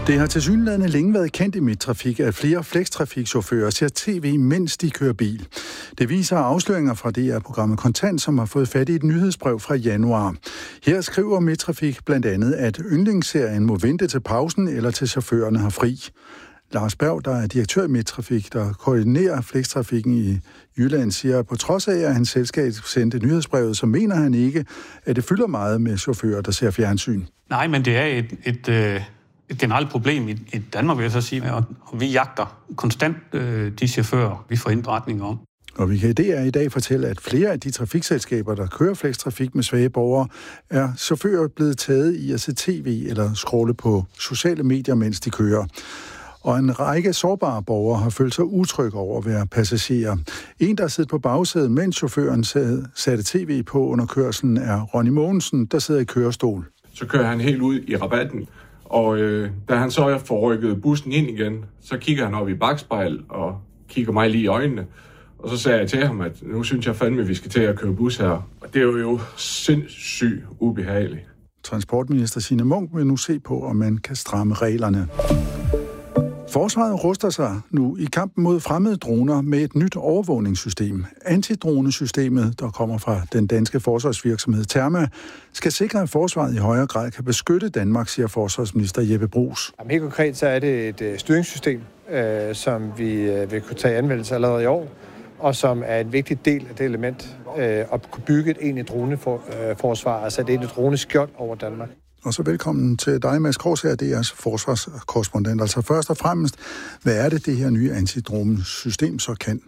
Det har tilsyneladende længe været kendt i Midttrafik, at flere flextrafikchauffører ser tv, mens de kører bil. Det viser afsløringer fra DR-programmet Kontant, som har fået fat i et nyhedsbrev fra januar. Her skriver Midttrafik blandt andet, at yndlingsserien må vente til pausen eller til chaufførerne har fri. Lars Berg, der er direktør i Midttrafik, der koordinerer flextrafikken i Jylland, siger, at på trods af, at hans selskab sendte nyhedsbrevet, så mener han ikke, at det fylder meget med chauffører, der ser fjernsyn. Nej, men det er et generelt problem i Danmark, vil jeg så sige, og vi jagter konstant de chauffører, vi får indberetninger om. Og vi kan i dag fortælle, at flere af de trafikselskaber, der kører flextrafik med svage borgere, er chauffører blevet taget i at se tv eller scrolle på sociale medier, mens de kører. Og en række sårbare borgere har følt sig utrygge over at være passagerer. En, der sidder på bagsædet, mens chaufføren satte tv på under kørslen, er Ronny Mogensen, der sidder i kørestol. Så kører han helt ud i rabatten, og da han så får rykket bussen ind igen, så kigger han op i bakspejl og kigger mig lige i øjnene. Og så sagde jeg til ham, at nu synes jeg fandme, at vi skal til at køre bus her. Og det er jo sindssygt ubehageligt. Transportminister Signe Munk vil nu se på, om man kan stramme reglerne. Forsvaret ruster sig nu i kampen mod fremmede droner med et nyt overvågningssystem. Antidronesystemet, der kommer fra den danske forsvarsvirksomhed Therma, skal sikre, at forsvaret i højere grad kan beskytte Danmark, siger forsvarsminister Jeppe Bruus. Helt konkret så er det et styringssystem, som vi vil kunne tage i anvendelse allerede i år, og som er en vigtig del af det element at kunne bygge et egentligt droneforsvar, altså et egentligt droneskjold over Danmark. Og så velkommen til dig, Mads Korsager, DR's forsvarskorrespondent. Altså først og fremmest, hvad er det her nye antidronesystem så kan?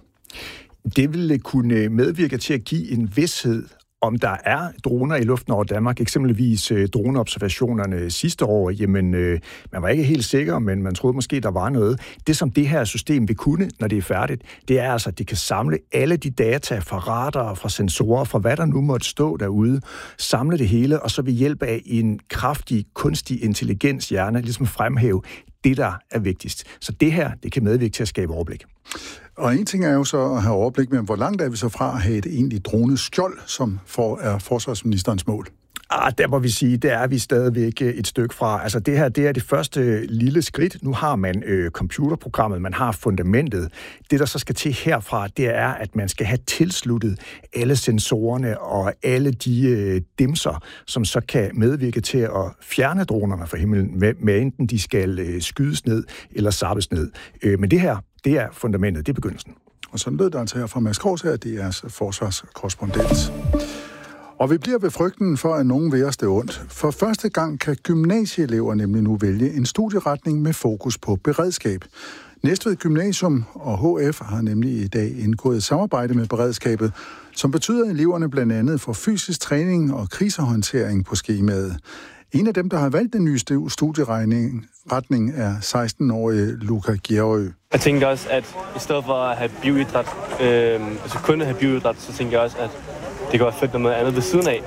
Det vil kunne medvirke til at give en vished, om der er droner i luften over Danmark, eksempelvis droneobservationerne sidste år, jamen man var ikke helt sikker, men man troede måske, der var noget. Det, som det her system vil kunne, når det er færdigt, det er altså, at det kan samle alle de data fra radarer, fra sensorer, fra hvad der nu måtte stå derude, samle det hele, og så ved hjælp af en kraftig, kunstig intelligenshjerne, ligesom fremhæve det, der er vigtigst. Så det her, det kan medvirke til at skabe overblik. Og en ting er jo så at have overblik, men hvor langt er vi så fra at have et egentligt droneskjold, som er forsvarsministerens mål? Der må vi sige, det er vi stadigvæk et stykke fra. Altså det her, det er det første lille skridt. Nu har man computerprogrammet, man har fundamentet. Det, der så skal til herfra, det er, at man skal have tilsluttet alle sensorerne og alle de dimser, som så kan medvirke til at fjerne dronerne fra himlen, med enten de skal skydes ned eller zappes ned. Men det her, det er fundamentet, det er begyndelsen. Og sådan lød det altså her fra Mads Korsager, det er forsvarskorrespondent. Og vi bliver ved frygten for, at nogen vil os det ondt. For første gang kan gymnasieelever nemlig nu vælge en studieretning med fokus på beredskab. Næstved Gymnasium og HF har nemlig i dag indgået et samarbejde med beredskabet, som betyder, at eleverne blandt andet får fysisk træning og krisehåndtering på skemaet. En af dem, der har valgt den nye studieretning, er 16-årige Luca Gjerø. Jeg tænker også, at i stedet for at have bioidræt, altså kun at have bioidræt, så tænker jeg også, at det kan være fedt noget andet ved siden af,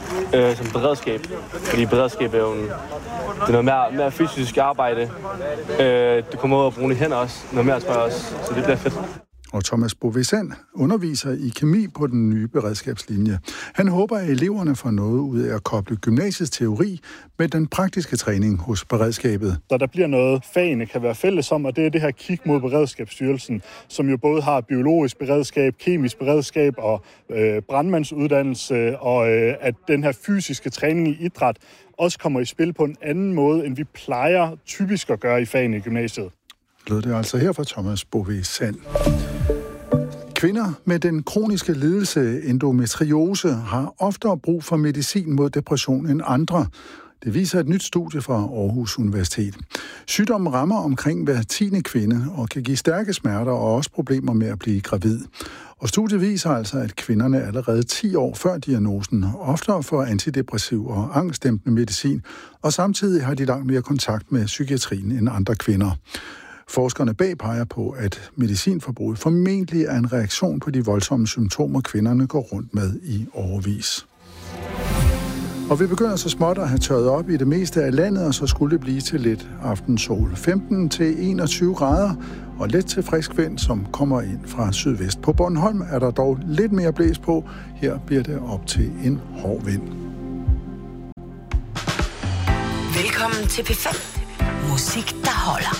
som beredskab. Fordi beredskab er jo noget mere fysisk arbejde. Du kommer ud og bruge hænder også, noget mere tror jeg også, så det bliver fedt. Og Thomas Bovesand underviser i kemi på den nye beredskabslinje. Han håber, at eleverne får noget ud af at koble gymnasiets teori med den praktiske træning hos beredskabet. Så der bliver noget, fagene kan være fælles om, og det er det her kig mod Beredskabsstyrelsen, som jo både har biologisk beredskab, kemisk beredskab og brandmandsuddannelse, og at den her fysiske træning i idræt også kommer i spil på en anden måde, end vi plejer typisk at gøre i fagene i gymnasiet. Lød det altså her fra Thomas Bovesand. Kvinder med den kroniske lidelse endometriose har oftere brug for medicin mod depression end andre. Det viser et nyt studie fra Aarhus Universitet. Sygdommen rammer omkring hver 10. kvinde og kan give stærke smerter og også problemer med at blive gravid. Og studiet viser altså, at kvinderne allerede 10 år før diagnosen oftere får antidepressiv og angstdæmpende medicin, og samtidig har de langt mere kontakt med psykiatrien end andre kvinder. Forskerne bag peger på, at medicinforbruget formentlig er en reaktion på de voldsomme symptomer, kvinderne går rundt med i årevis. Og vi begynder så småt at have tørret op i det meste af landet, og så skulle det blive til lidt aftensol. 15-21 grader og let til frisk vind, som kommer ind fra sydvest. På Bornholm er der dog lidt mere blæs på. Her bliver det op til en hård vind. Velkommen til P5. Musik, der holder.